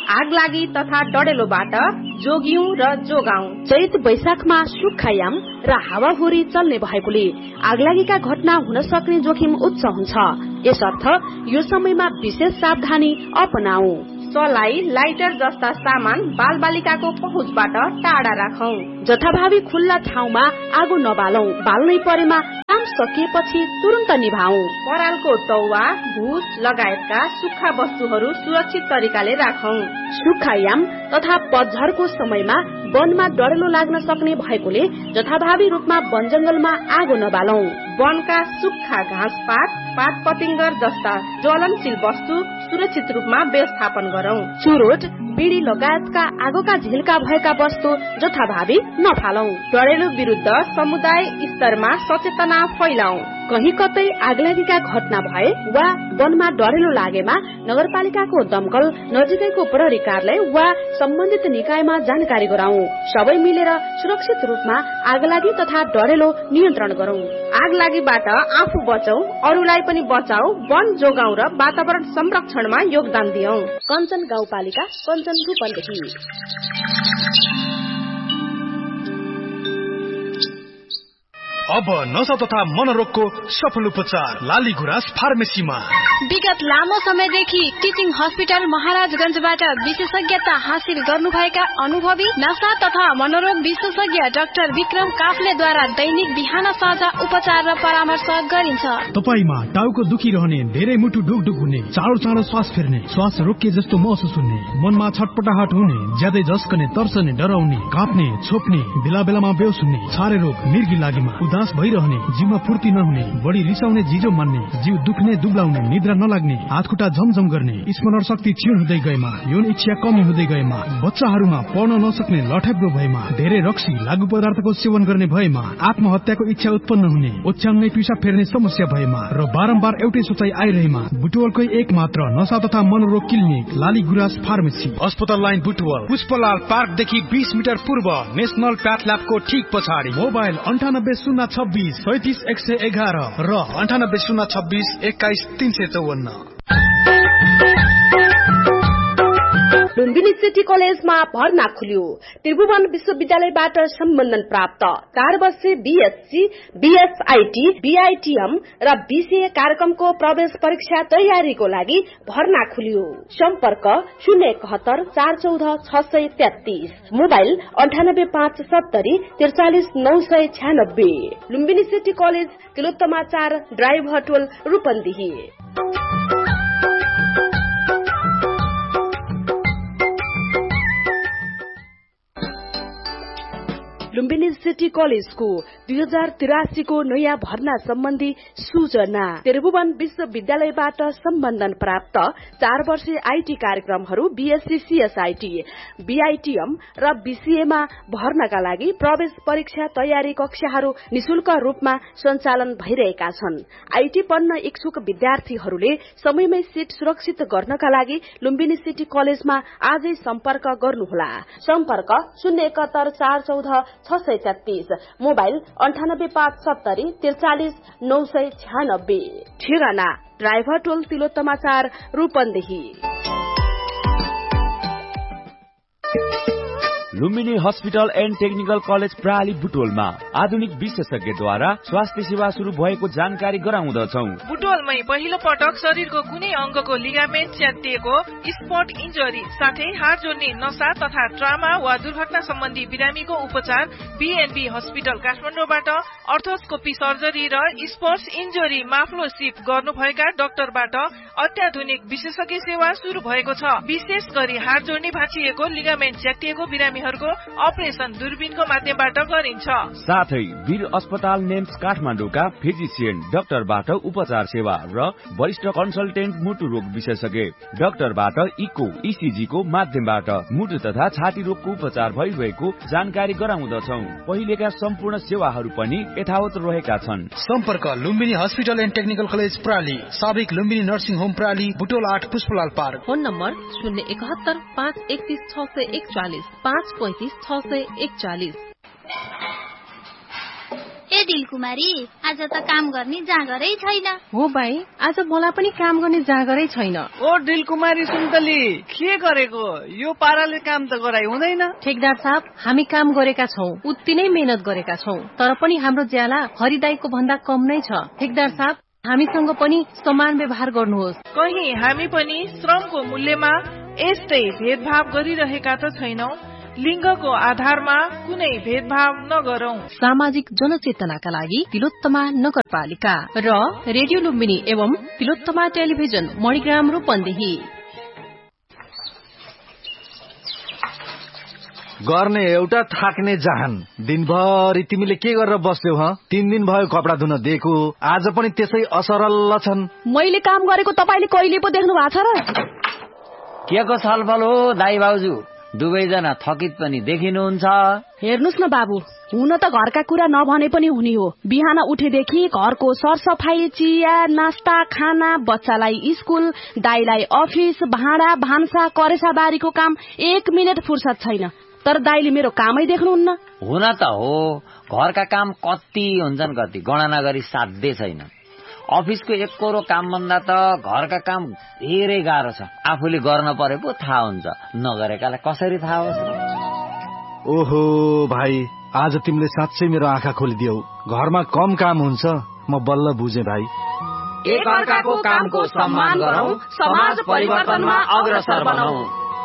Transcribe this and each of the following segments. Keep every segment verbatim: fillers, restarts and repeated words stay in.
आगलागी तथा डडेलोबाट जोगियौं र जोगाउँ। चैत वैशाखमा सुक्खायाम र हावाहुरी चल्ने भएकोले आगलागीका घटना हुन सक्ने जोखिम उच्च हुन्छ। यसर्थ यो समयमा विशेष सावधानी अपनाऊ। सलाई, लाइटर जस्ता सामान बालबालिकाको पहुँचबाट टाढा राखौं। जथाभावी खुल्ला ठाउँमा आगो नबालौं। बाल्नै परेमा काम सकिएपछि तुरन्त निभाऊ। परालको तौवा, भुस लगायतका सुक्खा वस्तुहरू सुरक्षित तरिकाले राखौं। सुक्खायाम तथा पतझरको समयमा वनमा डढेलो लाग्न सक्ने भएकोले जथाभावी रूपमा वन जंगलमा आगो नबालौं। वनका सुक्खा घाँसपात, पात पतिंगर जस्ता ज्वलनशील वस्तु सुरक्षित रूपमा व्यवस्थापन गरौं। चुरोट, बिडी लगायतका आगोका झिल्का भएका वस्तु जथाभावी नफालौं। डढेलो विरुद्ध समुदाय स्तरमा सचेतना फैलाऊ। कहीं कतै आगलागीका घटना भए वा वनमा डढेलो लागेमा नगरपालिकाको दमकल, नजिकैको प्रहरी कार्यालय वा सम्बन्धित निकायमा जानकारी गराऊ। सबै मिलेर सुरक्षित रूपमा आगलागी तथा डढेलो नियन्त्रण गरौं। आगलागीबाट आफू बचौं, अरूलाई पनि बचाऊ, वन जोगाऊ र वातावरण संरक्षणमा योगदान दियौं। कञ्चन गाउँपालिका, कञ्चन रूपन्देही। अब नशा तथा मनोरोगको सफल उपचार लाली गुराँस फार्मेसीमा। विगत लामो समयदेखि टिचिङ हस्पिटल महाराजगंजबाट विशेषज्ञता हासिल गर्नुभएका अनुभवी नशा तथा मनोरोग विशेषज्ञ डाक्टर विक्रम काफ्लेद्वारा दैनिक बिहान साँझ उपचार र परामर्श गरिन्छ। तपाईमा टाउको दुखिरहने, धेरै मुटु ढुकढुक हुने, चाँडो चाँडो श्वास फेर्ने, श्वास रोकिए जस्तो महसुस हुने, मनमा छटपटाहट हुने, ज्यादै झस्कने, तर्सने, डराउने, काँप्ने, छोप्ने, बेला बेलामा बेहोस हुने, छारे रोग, मिर्गी लागेमा उदास भइरहने, जिउमा फुर्ती नहुने, बढी रिसाउने, जिजो मान्ने, जिउ दुख्ने, दुब्लाउने, निद्रा नलाग्ने, हात खुट्टा झमझम गर्ने, स्मरण शक्ति क्षीण हुँदै गएमा, यौन इच्छा कमी हुँदै गएमा, बच्चाहरूमा पढ्न नसक्ने, लठेब्रो भएमा, धेरै रक्सी लागू पदार्थको सेवन गर्ने भएमा, आत्महत्याको इच्छा उत्पन्न हुने, ओछ्याङ्नै पिसाब फेर्ने समस्या भएमा र बारम्बार एउटै सोचाइ आइरहेमा बुटवलकै एक मात्र नशा तथा मनोरोग क्लिनिक लाली गुराँस फार्मेसी, अस्पताल लाइन बुटवल, पुष्पलाल पार्कदेखि बीस मिटर पूर्व, नेशनल प्याथल्याबको ठीक पछाडि। मोबाइल अन्ठानब्बे शून्य छब्बीस सैतिस एक सय एघार र अन्ठानब्बे शून्य छब्बीस एक्काइस तीन सय चौवन्न। लुम्बिनी सिटी कलेजमा भर्ना खुल्यो। त्रिभुवन विश्वविद्यालयबाट सम्बन्धन प्राप्त चार वर्षे बीएससी, बीएसआईटी, बीआईटीएम र बीसीए कार्यक्रमको प्रवेश परीक्षा तयारीको लागि भर्ना खुल्यो। सम्पर्क शून्य एकहत्तर चार चौध छ सय तेत्तीस। मोबाइल अन्ठानब्बे पाँच सत्तरी त्रिचालिस नौ सय छ्यानब्बे। लुम्बिनी सिटी कलेज, तिलोत्तमा चार, drive hotel, Rupandehi. Lumbini city कलेजको दुई हजार तिरासी को नयाँ भर्ना सम्बन्धी सूचना। त्रिभुवन विश्वविद्यालयबाट सम्बन्धन प्राप्त चार वर्षे आईटी कार्यक्रमहरू बीएससी, सीएसआईटी, बीआईटीएम र बीसीएमा भर्नाका लागि प्रवेश परीक्षा तयारी कक्षाहरू निशुल्क रूपमा सञ्चालन भइरहेका छन्। आईटी पढ्न इच्छुक विद्यार्थीहरूले समयमै सीट सुरक्षित गर्नका लागि लुम्बिनी सिटी कलेजमा आजै सम्पर्क गर्नुहोला। सम्पर्क शून्य एकहत्तर चार चौध छ सय तेत्तीस। मोबाइल अन्ठानब्बे पाँच सत्तरी त्रिचालिस नौ सय छ्यानब्बे। ठेगाना ड्राइभर टोल, तिलोत्तमा चार, Rupandehi. Lumbini hospital and technical college प्राली बुटोलमा आधुनिक विशेषज्ञद्वारा स्वास्थ्य सेवा शुरू भएको जानकारी गराउँदछौ। बुटोलमै पहिलो पटक शरीरको कुनै अंगको लिगामेन्ट च्यातिएको, स्पट इन्जरी साथै हाड जोड्ने नसा तथा ट्रामा वा दुर्घटना सम्बन्धी बिरामीको उपचार बीएनबी हस्पिटल काठमाडौँबाट अर्थोस्कोपी सर्जरी र स्पोर्ट्स इन्जरी माफ्लोसिप गर्नुभएका डाक्टरबाट अत्याधुनिक विशेषज्ञ सेवा शुरू भएको छ। विशेष गरी हाड जोड्ने भाँचिएको, लिगामेन्ट च्यातिएको बिरामी अपरेशन दूरबीनको माध्यमबाट गरिन्छ। साथै वीर अस्पताल नेम्स काठमाडौँका फिजिसियन डाक्टरबाट उपचार सेवा र वरिष्ठ कन्सल्टेन्ट मुटु रोग विशेषज्ञ डाक्टरबाट इको, ईसीजी को माध्यमबाट मुटु तथा छाती रोगको उपचार भइरहेको जानकारी गराउँदछौ। पहिलेका सम्पूर्ण सेवाहरू पनि यथावत रहेका छन्। सम्पर्क Lumbini hospital and technical college प्राली, साबिक लुम्बिनी नर्सिङ होम प्राली, बुटोल आठ, पुष्पलाल पार्क। फोन नम्बर शून्य एकहत्तर पाँच एकतीस छ सय एकचालिस, पाँच पैंतीस छ सय एकचालिस। ए दिलकुमारी, आज त काम गर्ने जाँगरै छैन। हो भाइ, आज मलाई पनि काम गर्ने जाँगरै छैन। ओ दिलकुमारी सुन्तली, के गरेको? यो पाराले काम त गराइ हुँदैन। ठेकदार साहब, हामी काम गरेका छौं, उति नै मेहनत गरेका छौं, तर पनि हाम्रो ज्याला हरिदाईको भन्दा कम नै छ। ठेकदार साहब, हामीसँग पनि समान व्यवहार गर्नुहोस्। कहीं हामी पनि श्रमको मूल्यमा यस्तै भेदभाव गरिरहेका त छैनौं। लिङ्गको आधारमा कुनै भेदभाव नगरौं। सामाजिक जनचेतनाका लागि तिलोत्तमा नगरपालिका र रेडियो लुम्बिनी एवं तिलोत्तमा टेलिभिजन मणिग्राम रूपन्देही। गर्ने एउटा थाक्ने जहान। दिनभरि तिमीले के गरेर बस्यौ? ह तीन दिन भयो कपडा धुन दिएको, आज पनि त्यसै असरल छन्। मैले काम गरेको तपाईले कहिले पो देख्नु भएको छ र? के को छलफल हो दाइ भाउजू? दुवैजना थकित पनि देखिनुहुन्छ। हेर्नुस् न बाबु, हुन त घरका कुरा नभने पनि हुने हो। बिहान उठेदेखि घरको सरसफाई, चिया, नास्ता, खाना, बच्चालाई स्कुल, दाइलाई अफिस, भाँडा भान्सा, करेसा बारीको काम, एक मिनट फुर्सद छैन। तर दाइले मेरो कामै देख्नुहुन्न। हुन त हो, घरका काम कति हुन्छन् कति गणना गरी साध्य छैन। अफिसको एक कोरो काम भन्दा त घरका काम धेरै गाह्रो छ। आफूले गर्न परे पो थाहा हुन्छ, नगरेकालाई कसरी थाहा होस्? ओहो भाइ, आज तिमीले साँच्चै मेरो आँखा खोलिदियौ। घरमा कम काम हुन्छ, म बल्ल बुझे भाइ। एक अर्काको कामको सम्मान गरौं, समाज परिवर्तनमा अग्रसर बनौं।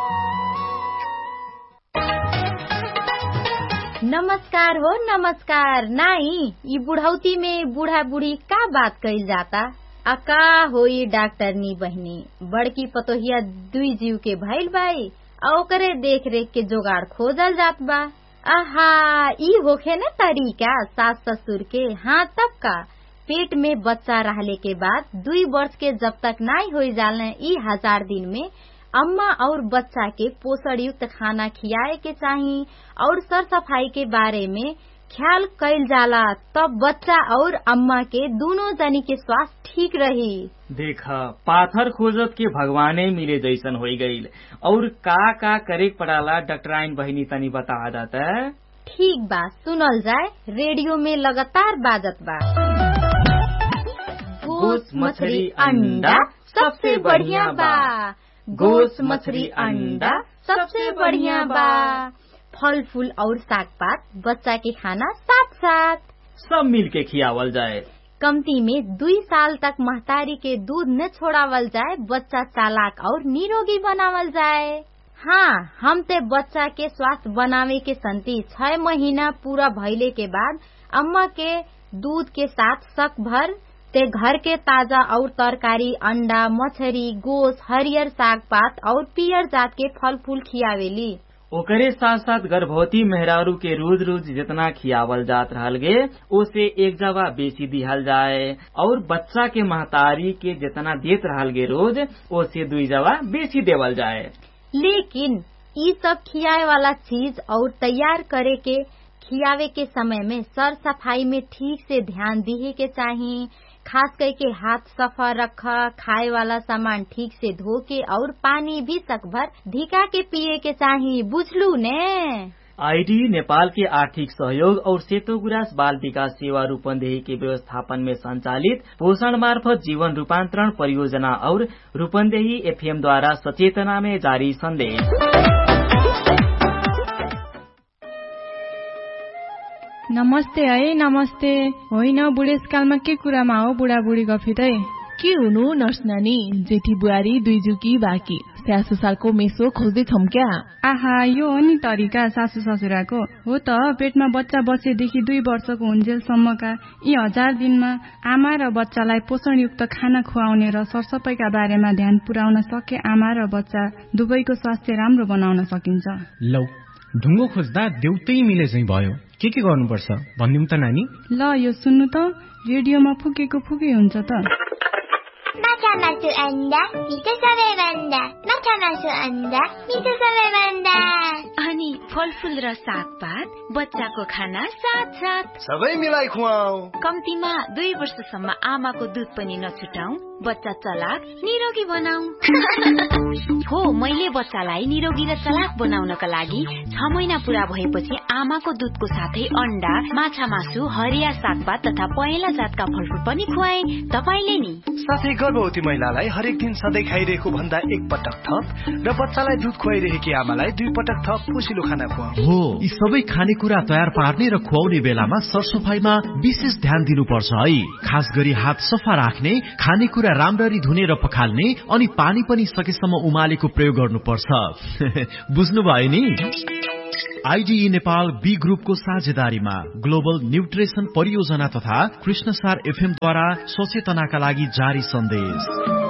नमस्कार हो नमस्कार। नाई, ये बुढ़ौती में बूढ़ा बूढ़ी का बात कही जाता? अका होई डॉक्टरनी बहनी, बड़की पतोहिया दुई जीव के भइल बाई, ओकरे देख रेख के जोगाड़ खोजल जात बा। आहा, ई होखे न तरीका सास ससुर के। हाँ, तब का पेट में बच्चा रहले के बाद दुई वर्ष के जब तक नाई हो जालने, ई हजार दिन में अम्मा और बच्चा के पोषण युक्त खाना खियाए के चाहिए और सर सफाई के बारे में ख्याल कैल जाला, तब बच्चा और अम्मा के दोनों जनी के स्वास्थ्य ठीक रही। देख, पाथर खोजत के भगवाने मिले जैसन हो गई। और का का करे पड़ाला डॉक्टराइन बहिनी तनी बता देता। ठीक बा, सुनल जाए। रेडियो में लगातार बाजत बा। गोस मछली अंडा सबसे बढ़िया बा। गोस मछली अंडा सबसे बढ़िया बा। फल फूल और साग पात बच्चा के खाना साथ साथ सब मिल के खियावल जाए। कमती में दुई साल तक महतारी के दूध न छोड़ावल जाए, बच्चा चालाक और निरोगी बनावल जाए। हाँ, हम ते बच्चा के स्वास्थ्य बनावे के संति छह महीना पूरा भइले के बाद अम्मा के दूध के साथ शक भर ते घर के ताजा और तरकारी, अंडा, मछली, गोस, हरियर साग पात और पियर जात के फल फूल खियावेली। ओकरे साथ साथ गर्भवती मेहरारू के रोज रोज जितना खियावल जात रहल गे, उसे एक जवा बेची दिहल जाए। और बच्चा के महतारी के जितना देत रहल गे रोज, उसे दुई जवा बेची देवल जाए। लेकिन ये सब खियाए वाला चीज और तैयार करे के खियावे के समय में सर सफाई में ठीक से ध्यान दिए के चाहिए। खास करके हाथ सफा रखा, खाए वाला सामान ठीक से धो के और पानी भी सकभर धिका के पिए के चाहिए, बुझलू ने? आईडी नेपाल के आर्थिक सहयोग और सेतो गुराँस बाल विकास सेवा रूपन्देही के व्यवस्थापन में संचालित पोषण मार्फत जीवन रूपांतरण परियोजना और रूपन्देही एफएम द्वारा सचेतना में जारी संदेश। नमस्ते है, नमस्ते। होइन, बुढेसकालमा के कुरामा हो बुढाबुढी गफित है? के हुनु नर्स नानी, जेठी बुहारी दुई जुकी बाँकी सासु सालको मेसो खोज्दै छौं क्या? आहा, यो हो नि तरिका सासु ससुराको। हो त, पेटमा बच्चा बसेदेखि दुई वर्षको हुन्जेलसम्मका यी हजार दिनमा आमा र बच्चालाई पोषणयुक्त खाना खुवाउने र सरसफाइका बारेमा ध्यान पुर्याउन सके आमा र बच्चा दुवैको स्वास्थ्य राम्रो बनाउन सकिन्छ। लौ, ढुङ्गो खोज्दा देउतै मिले चाहिँ भयो। के के गर्नुपर्छ भनिदिउँ त नानी? ल, यो सुन्नु त, रेडियोमा फुकेको फुकै हुन्छ त। माछा मासु अन्डा मिठो सबैभन्दा, माछा मासु अन्डा मिठो सबैभन्दा। अनि फलफूल र सागपात बच्चाको खाना साथ साथ सबै मिलाई खुवाऊ। कम्तीमा दुई वर्षसम्म आमाको दूध पनि नछुटाऊ, बच्चा चलाक निरोगी बनाऊ। हो मैले बच्चालाई निरोगी र चलाक बनाउनका लागि छ महिना पूरा भएपछि आमाको दूधको साथै अण्डा, माछा मासु, हरिया सागपात तथा पहेँला जातका फलफुल पनि खुवाए। तपाईले नि? साथै गर्भवती महिलालाई हरेक दिन सधैँ खाइरहेको भन्दा एक पटक थप र बच्चालाई दूध खुवाइरहेकी आमालाई दुई पटक थप पोसिलो खाना खुवाऊ। हो, यी सबै खानेकुरा तयार पार्ने र खुवाउने बेलामा सरसफाइमा विशेष ध्यान दिनुपर्छ है। खास गरी हात सफा राख्ने, खानेकुरा राम्ररी धुने र पखाल्ने, अनि पानी पनि सकेसम्म उमालेको प्रयोग गर्नुपर्छ। बुझ्नुभयो नि? आईडीई नेपाल बी ग्रुपको साझेदारीमा ग्लोबल न्यूट्रिसन परियोजना तथा कृष्णसार एफएम द्वारा सचेतनाका लागि जारी सन्देश।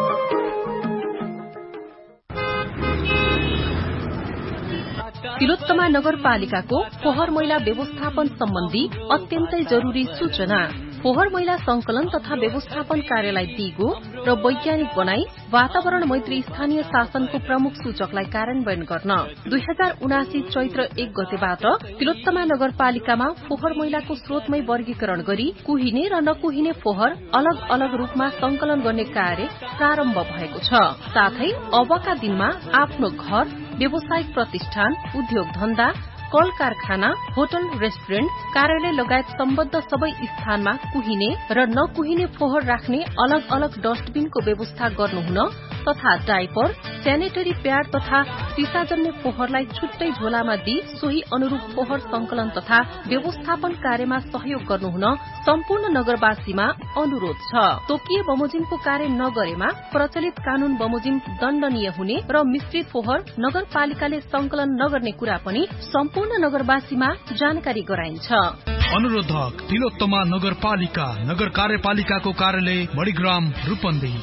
तिलोत्तमा नगरपालिकाको फोहोर मैला व्यवस्थापन सम्बन्धी अत्यन्तै जरुरी सूचना। फोहोर मैला संकलन तथा व्यवस्थापन कार्यालय दिगो र वैज्ञानिक बनाई वातावरण मैत्री स्थानीय शासनको प्रमुख सूचकलाई कार्यान्वयन गर्न दुई हजार उनासी चैत्र एक गतेबाट तिलोत्तमा नगरपालिकामा फोहोर मैलाको स्रोतमै वर्गीकरण गरी कुहिने र नकुहिने फोहोर अलग अलग रूपमा संकलन गर्ने कार्य प्रारम्भ भएको छ। साथै अबका दिनमा आफ्नो घर, व्यावसायिक प्रतिष्ठान, उद्योग धन्दा, कल कारखाना, होटल, रेस्टुरेन्ट, कार्यालय लगायत सम्बद्ध सबै स्थानमा कुहिने र नकुहिने फोहोर राख्ने अलग अलग डस्टबिनको व्यवस्था गर्नुहुन तथा डाइपर, सेनेटरी प्याड तथा सिसाजन्य फोहोरलाई छुट्टै झोलामा दिई सोही अनुरूप फोहोर संकलन तथा व्यवस्थापन कार्यमा सहयोग गर्नुहुन सम्पूर्ण नगरवासीमा अनुरोध छ। तोकिए बमोजिमको कार्य नगरेमा प्रचलित कानून बमोजिम दण्डनीय हुने र मिश्रित फोहोर नगरपालिकाले संकलन नगर्ने कुरा पनि सम्पूर्ण नगरवासीमा जानकारी गराइन्छ। अनुरोधक तिलोत्तमा नगरपालिका, नगर कार्यपालिकाको कार्यालय मणिग्राम रूपन्देही।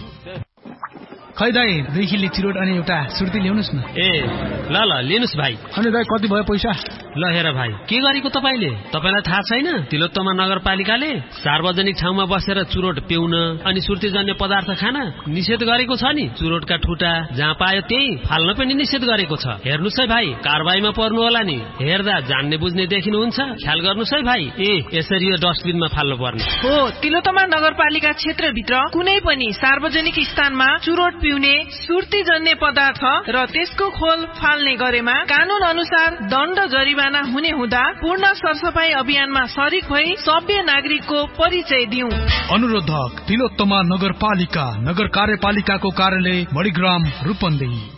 खै दाई, देखि चिरोट अनि एउटा सुर्ती ल्याउनुस् न। ए ल ल लिनुस् भाइ। अनि दाई कति भयो पैसा? ल हेर भाइ, के गरेको तपाईले? तपाईलाई थाहा छैन तिलोत्तमा नगरपालिकाले सार्वजनिक ठाउँमा बसेर चुरोट पिउन अनि सुर्तीजन्य पदार्थ खान निषेध गरेको छ नि। चुरोटका ठुटा जहाँ पायो त्यही फाल्न पनि निषेध गरेको छ। हेर्नुस् है भाइ, कारबाहीमा पर्नु होला नि। हेर्दा जान्ने बुझ्ने देखिनुहुन्छ, ख्याल गर्नुस् है भाइ। ए यसरी यो डस्टबिनमा फाल्नु पर्ने हो। तिलोत्तमा नगरपालिका क्षेत्रभित्र कुनै पनि सार्वजनिक स्थानमा चुरोट पिउने, सुर्तीजन्य पदार्थ र त्यसको खोल फाल्ने गरेमा कानून अनुसार दण्ड जरिवाना हुने हुँदा पूर्ण सरसफाई अभियानमा सरिक भई सभ्य नागरिकको परिचय दिउँ। अनुरोधक तिलोत्तमा नगरपालिका, नगर कार्यपालिकाको कार्यालय मणिग्राम रूपन्देही।